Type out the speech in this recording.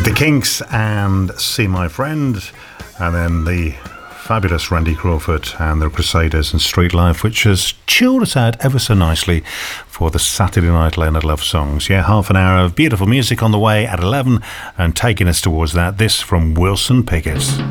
The Kinks and See My Friend, and then the fabulous Randy Crawford and the Crusaders and Street Life, which has chilled us out ever so nicely for the Saturday Night Leonard Love Songs. Yeah, half an hour of beautiful music on the way at 11 and taking us towards that. This from Wilson Pickett.